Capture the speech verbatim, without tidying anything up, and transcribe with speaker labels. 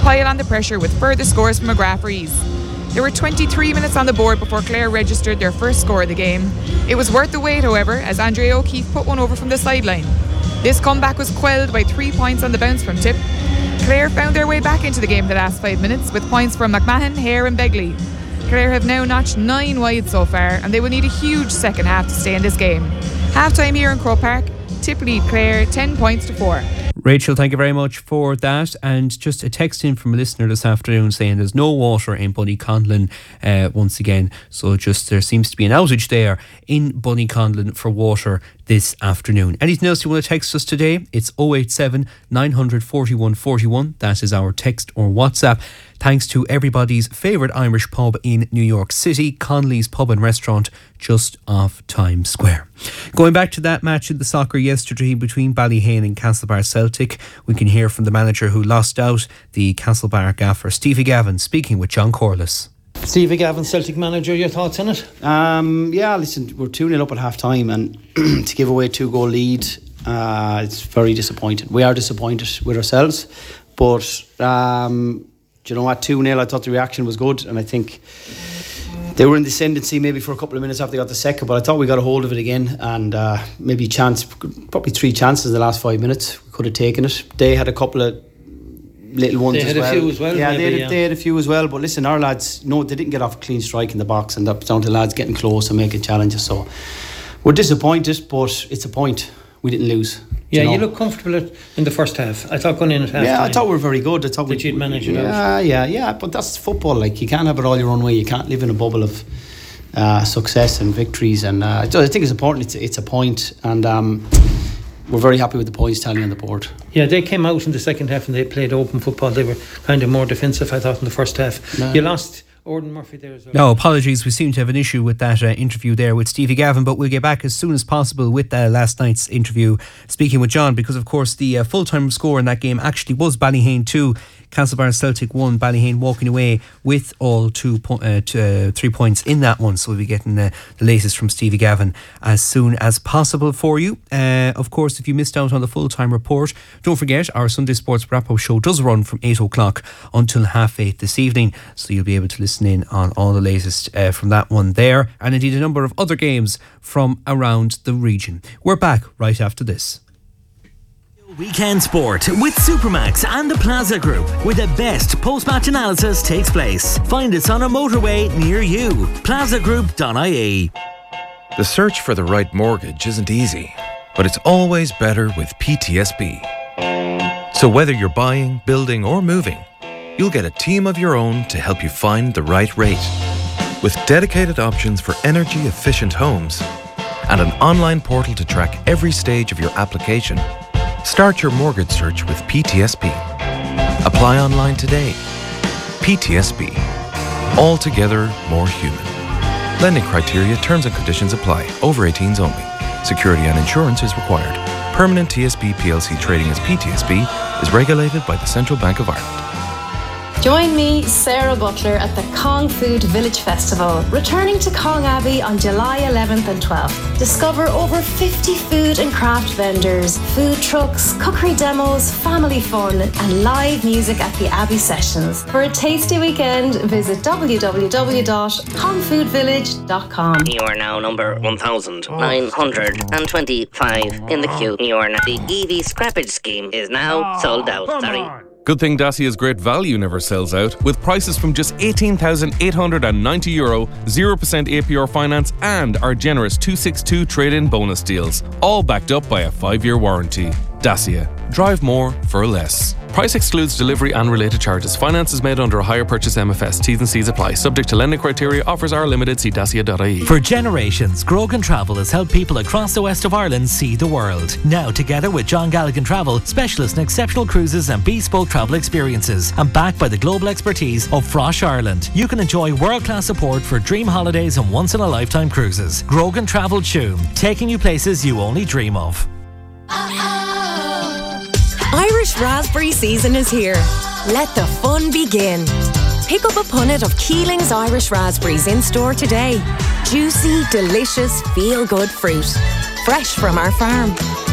Speaker 1: pile on the pressure with further scores from McGrath Rees. There were twenty-three minutes on the board before Clare registered their first score of the game. It was worth the wait, however, as Andrea O'Keefe put one over from the sideline. This comeback was quelled by three points on the bounce from Tip. Clare found their way back into the game the last five minutes with points from McMahon, Hare and Begley. Clare have now notched nine wide so far, and they will need a huge second half to stay in this game. Half-time here in Croke Park, Tip lead Clare ten points to four.
Speaker 2: Rachel, thank you very much for that. And just a text in from a listener this afternoon saying there's no water in Bunnyconlin uh, once again. So just there seems to be an outage there in Bunnyconlin for water this afternoon. Anything else you want to text us today? It's oh eight seven, nine hundred, forty-one forty-one. That is our text or WhatsApp. Thanks to everybody's favourite Irish pub in New York City, Conley's Pub and Restaurant, just off Times Square. Going back to that match in the soccer yesterday between Ballyhane and Castlebar Celtic, we can hear from the manager who lost out, the Castlebar gaffer, Stevie Gavin, speaking with John Corliss.
Speaker 3: Stevie Gavin, Celtic manager, your thoughts on it?
Speaker 4: Um, yeah, listen, we're two nil up at half time, and to give away a two goal lead, uh, it's very disappointing. We are disappointed with ourselves, but um, do you know what, two nil, I thought the reaction was good, and I think they were in the ascendancy maybe for a couple of minutes after they got the second, but I thought we got a hold of it again, and uh, maybe chance, probably three chances in the last five minutes. We could have taken it. They had a couple of little ones
Speaker 3: they
Speaker 4: as
Speaker 3: had
Speaker 4: well.
Speaker 3: a few as well.
Speaker 4: Yeah,
Speaker 3: maybe,
Speaker 4: they, had,
Speaker 3: yeah.
Speaker 4: they had a few as well. But listen, our lads, no, they didn't get off a clean strike in the box, and that's down to lads getting close and making challenges. So we're disappointed, but it's a point. We didn't lose.
Speaker 3: Yeah,
Speaker 4: you, know?
Speaker 3: you look comfortable in the first half. I thought going in at half
Speaker 4: Yeah,
Speaker 3: time,
Speaker 4: I thought we were very good. I thought
Speaker 3: Did
Speaker 4: we,
Speaker 3: you manage it
Speaker 4: yeah,
Speaker 3: out?
Speaker 4: Yeah, yeah, but that's football. Like, you can't have it all your own way. You can't live in a bubble of uh, success and victories. And uh, I think it's important. It's, it's a point, and um, we're very happy with the points tally on the board.
Speaker 3: Yeah, they came out in the second half and they played open football. They were kind of more defensive, I thought, in the first half. No. You lost Orden Murphy there as well.
Speaker 2: No, apologies. We seem to have an issue with that uh, interview there with Stevie Gavin, but we'll get back as soon as possible with uh, last night's interview speaking with John, because of course the uh, full-time score in that game actually was Ballyhane two, Castlebar Celtic one, Ballyhane walking away with all two po- uh, two, uh, three points in that one. So we'll be getting uh, the latest from Stevie Gavin as soon as possible for you. Uh, of course, if you missed out on the full-time report, don't forget our Sunday Sports Wrap-Up show does run from eight o'clock until half eight this evening, so you'll be able to listen in on all the latest uh, from that one there, and indeed a number of other games from around the region. We're back right after this.
Speaker 5: Weekend Sport with Supermax and the Plaza Group, where the best post-match analysis takes place. Find us on a motorway near you. plaza group dot I E.
Speaker 6: The search for the right mortgage isn't easy, but it's always better with P T S B. So whether you're buying, building or moving, you'll get a team of your own to help you find the right rate. With dedicated options for energy-efficient homes and an online portal to track every stage of your application, start your mortgage search with P T S B. Apply online today. P T S B. Altogether more human. Lending criteria, terms and conditions apply. Over eighteens only. Security and insurance is required. Permanent T S B P L C trading as P T S B is regulated by the Central Bank of Ireland.
Speaker 7: Join me, Sarah Butler, at the Cong Food Village Festival, returning to Cong Abbey on July eleventh and twelfth. Discover over fifty food and craft vendors, food trucks, cookery demos, family fun, and live music at the Abbey Sessions. For a tasty weekend, visit w w w dot cong food village dot com.
Speaker 8: You are now number one thousand nine hundred twenty-five in the queue. You are now. The E V scrappage scheme is now sold out. Sorry.
Speaker 9: Good thing Dacia's great value never sells out, with prices from just eighteen thousand eight hundred ninety euro, zero percent A P R finance and our generous two sixty-two trade-in bonus deals, all backed up by a five-year warranty. Dacia. Drive more for less. Price excludes delivery and related charges. Finance is made under a hire purchase M F S. T's and C's apply. Subject to lending criteria. Offers are limited. See dacia dot I E.
Speaker 5: For generations, Grogan Travel has helped people across the west of Ireland see the world. Now, together with John Galligan Travel, specialist in exceptional cruises and bespoke travel experiences, and backed by the global expertise of Frosh Ireland, you can enjoy world-class support for dream holidays and once-in-a-lifetime cruises. Grogan Travel Tuam, taking you places you only dream of.
Speaker 10: Irish raspberry season is here. Let the fun begin. Pick up a punnet of Keeling's Irish raspberries in store today. Juicy, delicious, feel-good fruit. Fresh from our farm.